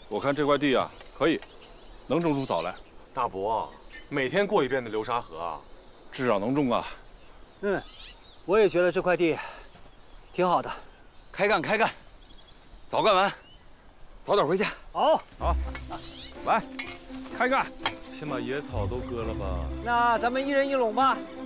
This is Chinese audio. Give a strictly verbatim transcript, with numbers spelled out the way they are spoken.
我看这块地啊，可以，能种出枣来。 大伯，每天过一遍的流沙河啊， 至少能种啊。 嗯，我也觉得这块地挺好的。 开干开干，早干完，早点回家。 好， 好，来，开干。 先把野草都割了吧。 那咱们一人一垄吧。